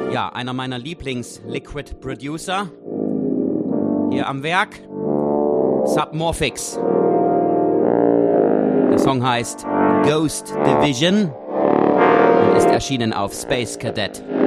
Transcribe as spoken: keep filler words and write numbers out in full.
Ja, einer meiner Lieblings-Liquid-Producer hier am Werk, Submorphix. Der Song heißt Ghost Division und ist erschienen auf Space Cadet.